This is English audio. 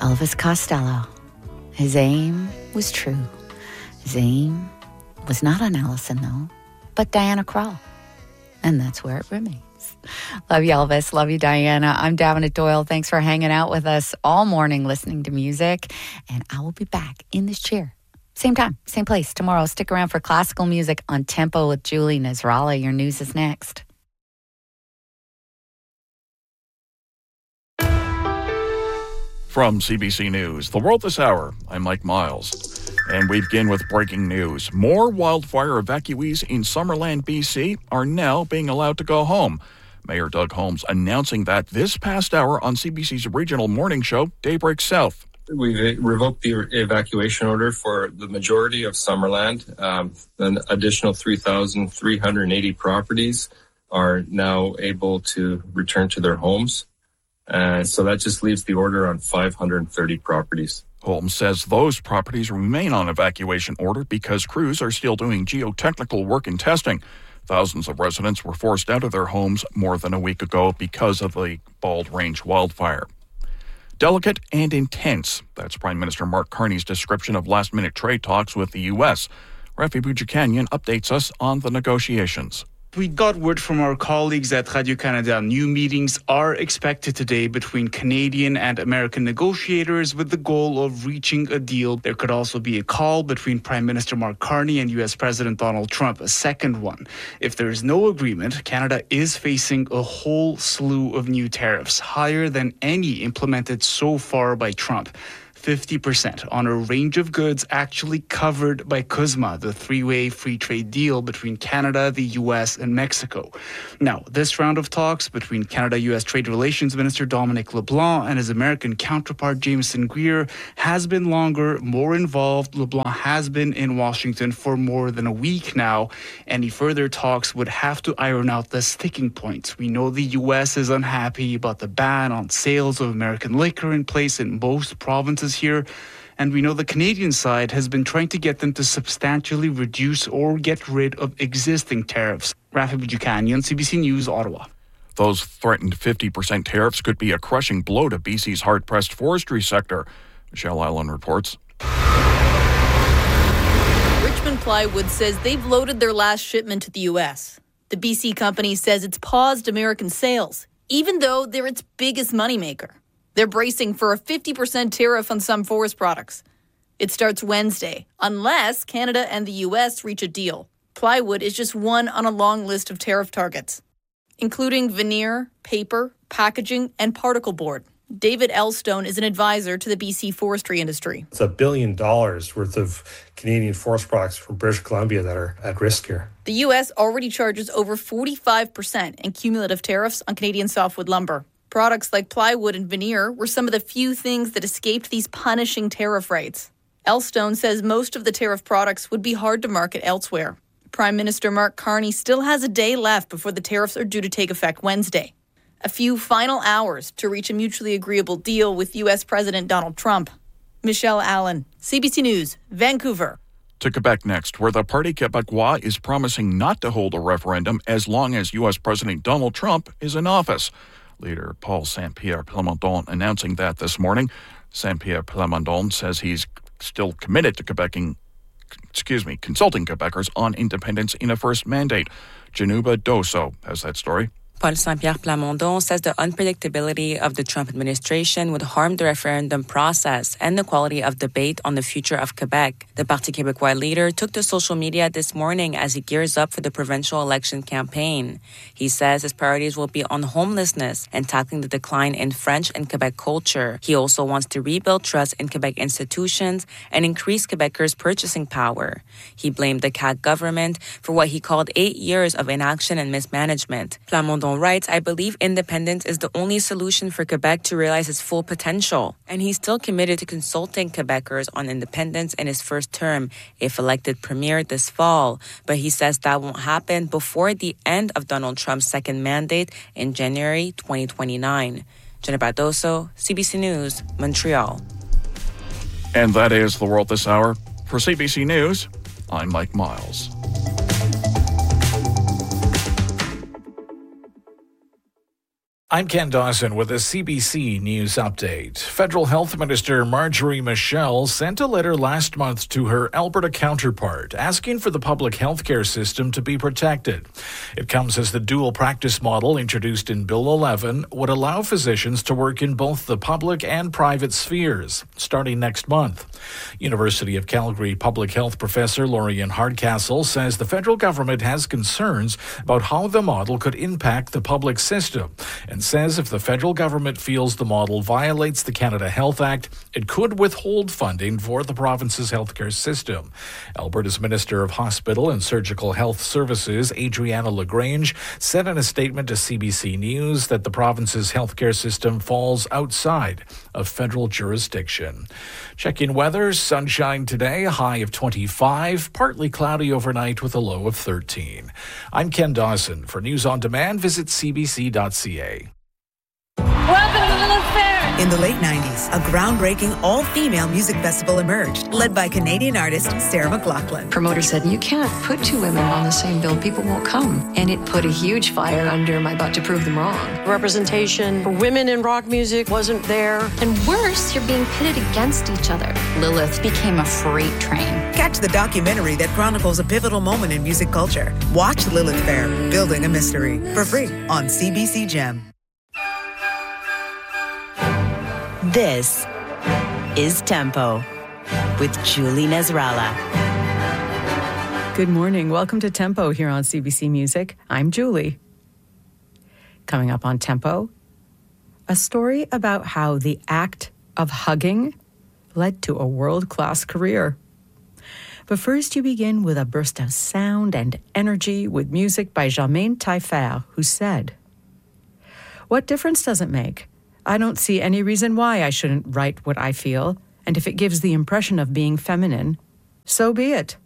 Elvis Costello. His aim was true. His aim was not on Allison, though, but Diana Krall. And that's where it remains. Love you, Elvis. Love you, Diana. I'm Davina Doyle. Thanks for hanging out with us all morning listening to music. And I will be back in this chair. Same time, same place tomorrow. Stick around for classical music on Tempo with Julie Nasrallah. Your news is next. From CBC News, The World This Hour, I'm Mike Miles. And we begin with breaking news. More wildfire evacuees in Summerland, BC are now being allowed to go home. Mayor Doug Holmes announcing that this past hour on CBC's regional morning show, Daybreak South. We've revoked the evacuation order for the majority of Summerland. An additional 3,380 properties are now able to return to their homes. So that just leaves the order on 530 properties. Holmes says those properties remain on evacuation order because crews are still doing geotechnical work and testing. Thousands of residents were forced out of their homes more than a week ago because of the Bald Range wildfire. Delicate and intense. That's Prime Minister Mark Carney's description of last-minute trade talks with the U.S. Rafi Boudjikanian updates us on the negotiations. We got word from our colleagues at Radio-Canada. New meetings are expected today between Canadian and American negotiators with the goal of reaching a deal. There could also be a call between Prime Minister Mark Carney and U.S. President Donald Trump, a second one. If there is no agreement, Canada is facing a whole slew of new tariffs, higher than any implemented so far by Trump. 50% on a range of goods actually covered by CUSMA, the three-way free trade deal between Canada, the U.S., and Mexico. Now, this round of talks between Canada-U.S. Trade Relations Minister Dominic LeBlanc and his American counterpart Jameson Greer has been longer, more involved. LeBlanc has been in Washington for more than a week now. Any further talks would have to iron out the sticking points. We know the U.S. is unhappy about the ban on sales of American liquor in place in most provinces here, and we know the Canadian side has been trying to get them to substantially reduce or get rid of existing tariffs. Rafi Boudjikanian, CBC News, Ottawa. Those threatened 50% tariffs could be a crushing blow to BC's hard-pressed forestry sector. Michelle Allen reports. Richmond Plywood says they've loaded their last shipment to the U.S. The BC company says it's paused American sales, even though they're its biggest moneymaker. They're bracing for a 50% tariff on some forest products. It starts Wednesday, unless Canada and the U.S. reach a deal. Plywood is just one on a long list of tariff targets, including veneer, paper, packaging, and particle board. David Elstone is an advisor to the BC forestry industry. It's $1 billion worth of Canadian forest products from British Columbia that are at risk here. The U.S. already charges over 45% in cumulative tariffs on Canadian softwood lumber. Products like plywood and veneer were some of the few things that escaped these punishing tariff rates. Elstone says most of the tariff products would be hard to market elsewhere. Prime Minister Mark Carney still has a day left before the tariffs are due to take effect Wednesday. A few final hours to reach a mutually agreeable deal with U.S. President Donald Trump. Michelle Allen, CBC News, Vancouver. To Quebec next, where the Parti Québécois is promising not to hold a referendum as long as U.S. President Donald Trump is in office. Leader Paul Saint-Pierre Plamondon announcing that this morning. Saint-Pierre Plamondon says he's still committed to consulting Quebecers on independence in a first mandate. Januba Doso has that story. Paul Saint-Pierre Plamondon says the unpredictability of the Trump administration would harm the referendum process and the quality of debate on the future of Quebec. The Parti Québécois leader took to social media this morning as he gears up for the provincial election campaign. He says his priorities will be on homelessness and tackling the decline in French and Quebec culture. He also wants to rebuild trust in Quebec institutions and increase Quebecers' purchasing power. He blamed the CAQ government for what he called 8 years of inaction and mismanagement. Plamondon writes, "I believe independence is the only solution for Quebec to realize its full potential." And he's still committed to consulting Quebecers on independence in his first term, if elected premier this fall. But he says that won't happen before the end of Donald Trump's second mandate in January 2029. Jennifer Doso, CBC News, Montreal. And that is The World This Hour. For CBC News, I'm Mike Miles. I'm Ken Dawson with a CBC News update. Federal Health Minister Marjorie Michel sent a letter last month to her Alberta counterpart asking for the public healthcare system to be protected. It comes as the dual practice model introduced in Bill 11 would allow physicians to work in both the public and private spheres, starting next month. University of Calgary public health professor Lorian Hardcastle says the federal government has concerns about how the model could impact the public system, and says if the federal government feels the model violates the Canada Health Act, it could withhold funding for the province's healthcare system. Alberta's Minister of Hospital and Surgical Health Services, Adriana LaGrange, said in a statement to CBC News that the province's healthcare system falls outside of federal jurisdiction. Checking weather, sunshine today, a high of 25, partly cloudy overnight with a low of 13. I'm Ken Dawson. For News on Demand, visit cbc.ca. Welcome to Lilith Fair! In the late 90s, a groundbreaking all-female music festival emerged, led by Canadian artist Sarah McLachlan. Promoters said, you can't put two women on the same bill. People won't come. And it put a huge fire under my butt to prove them wrong. Representation for women in rock music wasn't there. And worse, you're being pitted against each other. Lilith became a freight train. Catch the documentary that chronicles a pivotal moment in music culture. Watch Lilith Fair, Building a Mystery, for free on CBC Gem. This is Tempo with Julie Nasrallah. Good morning. Welcome to Tempo here on CBC Music. I'm Julie. Coming up on Tempo, a story about how the act of hugging led to a world-class career. But first, you begin with a burst of sound and energy with music by Germaine Taillefer, who said, "What difference does it make? I don't see any reason why I shouldn't write what I feel, and if it gives the impression of being feminine, so be it.